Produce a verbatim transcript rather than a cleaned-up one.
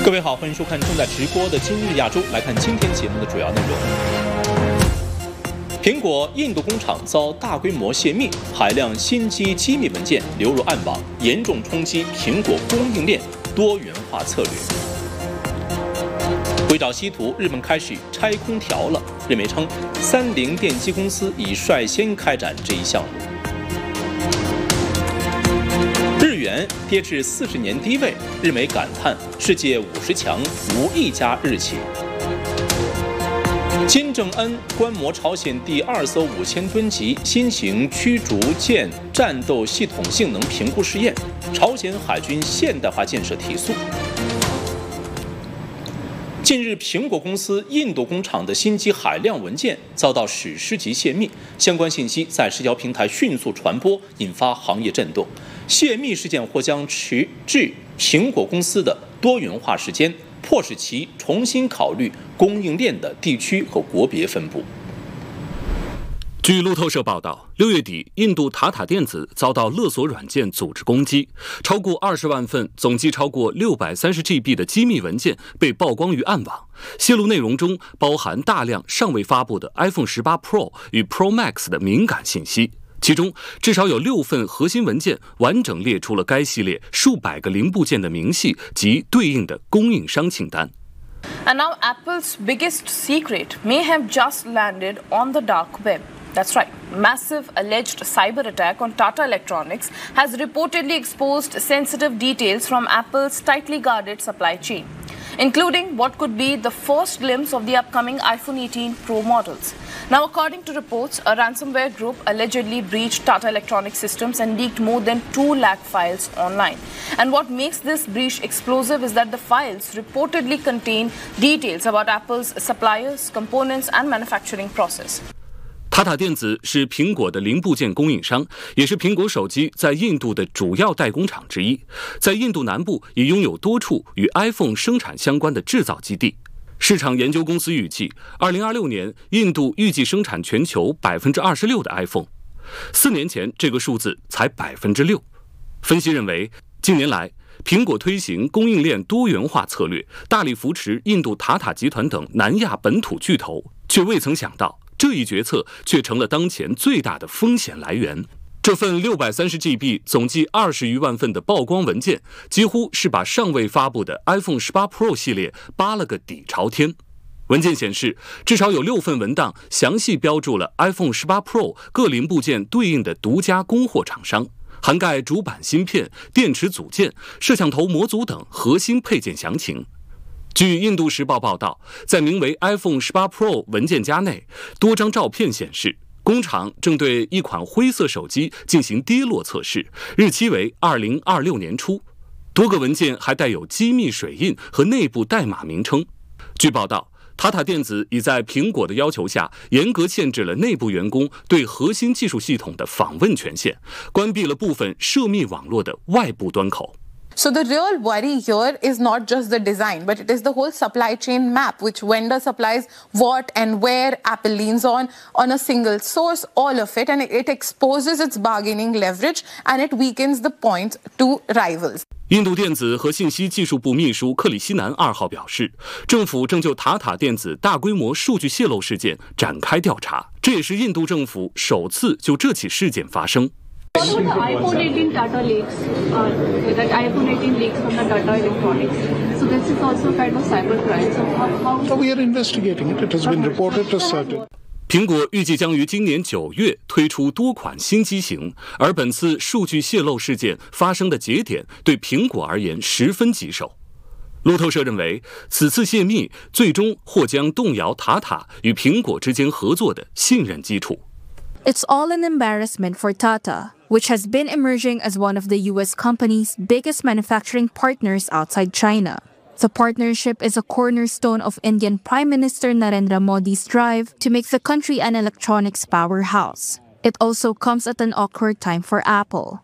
各位好，欢迎收看正在直播的今日亚洲。来看今天节目的主要内容。苹果印度工厂遭大规模泄密，海量新机机密文件流入暗网，严重冲击苹果供应链多元化策略。回找稀土，日本开始拆空调了。日媒称，三菱电机公司已率先开展这一项目。日元跌至四十年低位，日媒感叹世界五十强无一家日企。金正恩观摩朝鲜第二艘五千吨级新型驱逐舰战斗系统性能评估试验，朝鲜海军现代化建设提速。近日，苹果公司印度工厂的新机海量文件遭到史诗级泄密，相关信息在社交平台迅速传播，引发行业震动。泄密事件或将迟滞苹果公司的多元化时间，迫使其重新考虑供应链的地区和国别分布。 据路透社报道，六月底，印度塔塔电子遭到勒索软件组织攻击，超过二十万份总计超过六百三十 G B 的机密文件被曝光于暗网。泄露内容中包含大量尚未发布的 iPhone 十八 Pro 与 Pro Max 的敏感信息，其中至少有六份核心文件完整列出了该系列数百个零部件的明细及对应的供应商清单。 And now Apple's biggest secret may have just landed on the dark web. That's right. Massive alleged cyber attack on Tata Electronics has reportedly exposed sensitive details from Apple's tightly guarded supply chain, including what could be the first glimpse of the upcoming iPhone eighteen Pro models. Now, according to reports, a ransomware group allegedly breached Tata Electronics systems and leaked more than two lakh files online. And what makes this breach explosive is that the files reportedly contain details about Apple's suppliers, components, and manufacturing process. 塔塔电子是苹果的零部件供应商，也是苹果手机在印度的主要代工厂之一。在印度南部也拥有多处与 iPhone 生产相关的制造基地。市场研究公司预计，二零二六年印度预计生产全球 百分之二十六 的 iPhone， 四年前这个数字才 百分之六。分析认为，近年来苹果推行供应链多元化策略，大力扶持印度塔塔集团等南亚本土巨头，却未曾想到这一决策却成了当前最大的风险来源。这份六百三十 G B 总计二十余万份的曝光文件，几乎是把尚未发布的 iPhone 十八 Pro 系列扒了个底朝天。文件显示，至少有六份文档详细标注了 iPhone 十八 Pro 各零部件对应的独家供货厂商，涵盖主板芯片、电池组件、摄像头模组等核心配件详情。据印度时报报道，在名为 iPhone 十八 Pro 文件夹内，多张照片显示，工厂正对一款灰色手机进行跌落测试，日期为二零二六年初。多个文件还带有机密水印和内部代码名称。据报道，塔塔电子已在苹果的要求下，严格限制了内部员工对核心技术系统的访问权限，关闭了部分涉密网络的外部端口。 So the real worry here is not just the design, but it is the whole supply chain map, which vendor supplies what and where, Apple leans on, on a single source, all of it, and it exposes its bargaining leverage and it weakens the point to rivals. 印度电子和信息技术部秘书克里希南二号表示，政府正就塔塔电子大规模数据泄露事件展开调查，这也是印度政府首次就这起事件发声。 What about the iPhone eighteen Tata leaks? Uh, that iPhone eighteen leaks from the Tata Electronics. So this is also kind of cybercrime. So how? how... So we are investigating it. It has been reported as certain. 苹果预计将于今年九月推出多款新机型，而本次数据泄露事件发生的节点对苹果而言十分棘手。路透社认为，此次泄密最终或将动摇塔塔与苹果之间合作的信任基础。 It's all an embarrassment for Tata, which has been emerging as one of the U S company's biggest manufacturing partners outside China. The partnership is a cornerstone of Indian Prime Minister Narendra Modi's drive to make the country an electronics powerhouse. It also comes at an awkward time for Apple.